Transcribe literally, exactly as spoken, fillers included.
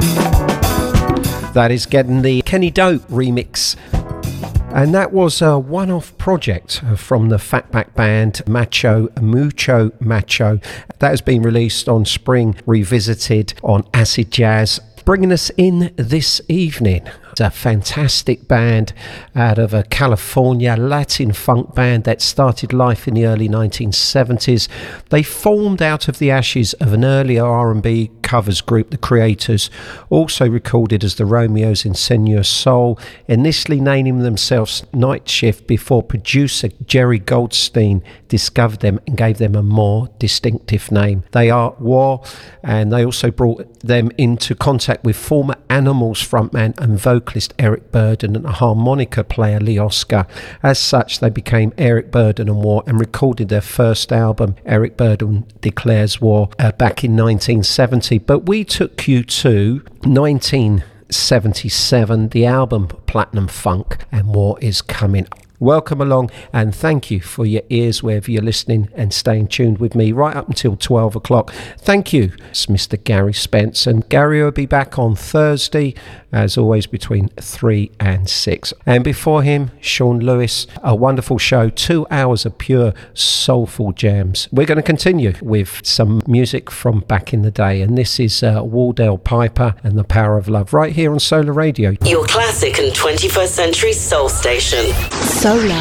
That is getting the Kenny Dope remix. And that was a one-off project from the Fatback band Macho Mucho Macho. That has been released on Spring Revisited on Acid Jazz. Bringing us in this evening, it's a fantastic band out of a California Latin funk band that started life in the early nineteen seventies. They formed out of the ashes of an earlier R and B covers group, The Creators, also recorded as the Romeos in Senor Soul, initially naming themselves Night Shift before producer Jerry Goldstein discovered them and gave them a more distinctive name. They are War, and they also brought them into contact with former Animals frontman and vocalist Eric Burdon and a harmonica player Lee Oscar. As such, they became Eric Burdon and War and recorded their first album, Eric Burdon Declares War, uh, back in nineteen seventy. But we took you to nineteen seventy-seven, the album Platinum Funk, and War is coming. Welcome along, and thank you for your ears wherever you're listening and staying tuned with me right up until twelve o'clock. Thank you. It's Mister Gary Spence, and Gary will be back on Thursday, as always, between three and six. And before him, Sean Lewis, a wonderful show, two hours of pure soulful jams. We're going to continue with some music from back in the day, and this is uh, Wardell Piper and The Power of Love, right here on Solar Radio. Your classic and twenty-first century soul station. Solar.